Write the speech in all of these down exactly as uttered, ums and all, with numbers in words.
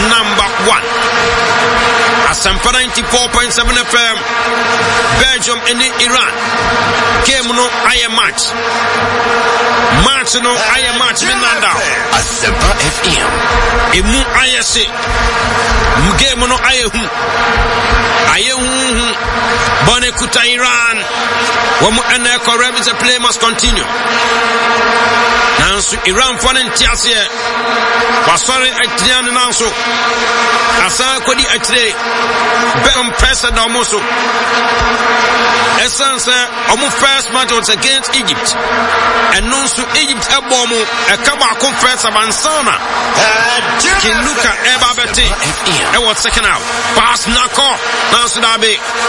number one. Asampa ninety-four point seven F M. Belgium and Iran. Game no aye match. Match no aye match Minanda. Asampa F M. Emu aye se. Game no aye hu. Aye hu. Bone kuta Iran. Wamu ene korem the play must continue. Nansu Iran for ntiase. Wasore atian nanso. Asa kodi atire. Bem pressure no muso. Essence omu first match was against Egypt. And no so Egypt ebomu e kaba conference avansana. Kiluka ebabeti. E was second out. Pass nako. Nansu dabe.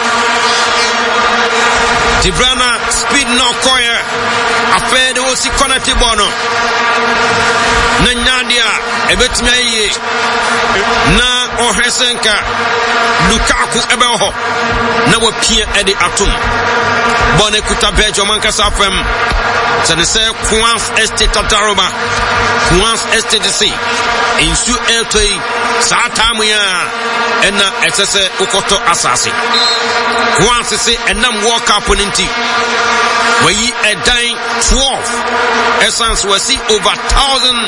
Tibrana speed no koye. Afede osi konati bono. Na nyadia ebetimi aye. Na ohesenka Lukaku ebeho na wapia edi atum bone kuta Belgium ankasa fam sene se Quans Estate Tataroba Quans Estate C insu eltoi satamu ya ena etese ukoto asase Quans se enam World Cup ninti wayi edan twelve essence wasi over one thousand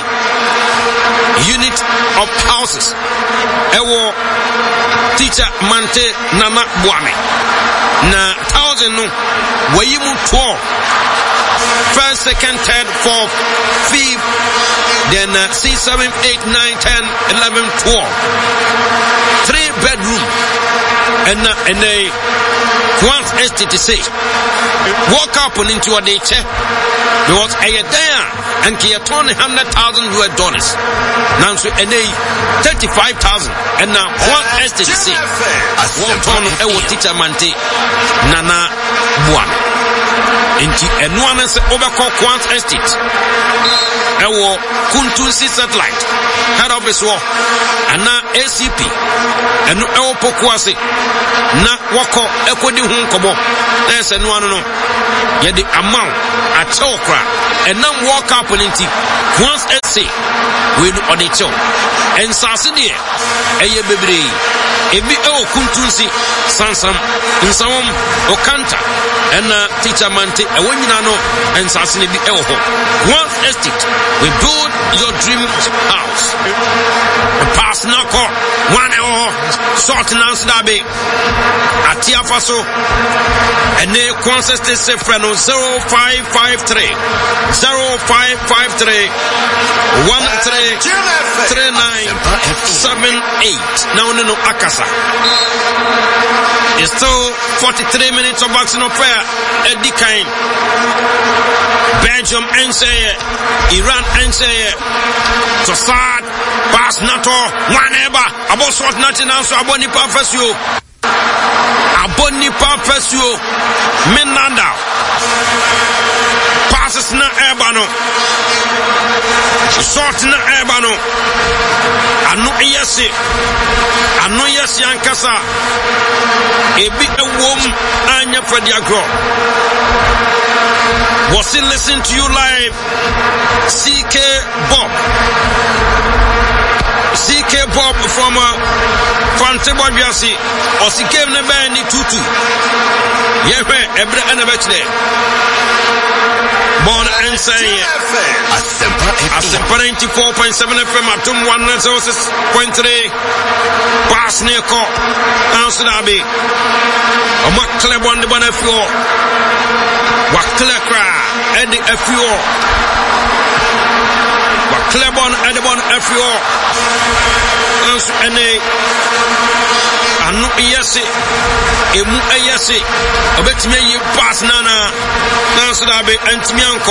unit of houses ewo teacher Mante Nana Buame na thousand no wayimu twelve first, second, third, fourth, fifth, then uh, six, seven, eight, nine, ten, eleven, twelve. Three bedroom and uh, and a once S T T C. Walk up on into a day check. There was a there and Kia twenty hundred thousand U S dollars. Now so and a thirty-five thousand and now one S T T C. One ton of our teacher Mante Nana Buame. Inti enuane se obeko Quant Estate ewo Kuntunsi satellite head office wo ana A C P enu ewo pokuase na wako ekodi hu nkobo na ese nuano no ye di amount a chokra enam walk up inti Quant Estate we no odicho ensase de eye bebre ebi ewo Kuntunsi sansam insawom okanta ena teacher Mante ewo nyina no ensase ne bi ewo ho Quant Estate we build your dream house pass nako one ewo sort nance dabe atia faso ene Quant Estate se freno zero five five three zero five five three one three three nine seven eight now no akasa. It's still forty-three minutes of boxing of prayer at the kind. Belgium and say Iran and say to start pass NATO one ever about what nothing else about the professor about the professor Menanda passes na ebano short na ebano anu yesi anu yesi ankasa ebi ewom anya fediagro was he listen to you live C K Bob C K Bob from uh, Fantebo Biasi or C K Nebani Tutu yewe ebre anabechne born and say Asempa ninety-four point seven F M atum one oh six point three pass neko answer dabi o makle bon de bon afio wakle kra edi afio wakle bon edi bon afio answer ene anu iyase emu ayase obetime yi pass nana nanso dabe antimi anko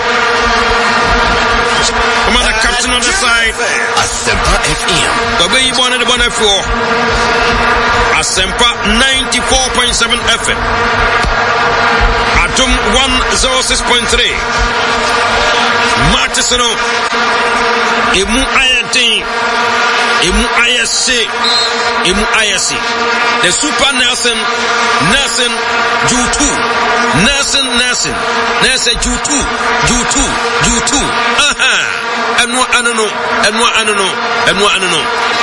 I'm the captain on the side. Asempa F M. The way you wanted the bonnet for Asempa ninety-four point seven F M. Atom one oh six point three. Martisano. Emu Ayati. Emu Ayasi. Emu Ayasi. The Super Nelson. Nelson Jutu. Nelson Nelson. Nelson Jutu. Jutu. Jutu. Aha. Enwa anono. Enwa anono. Enwa anono.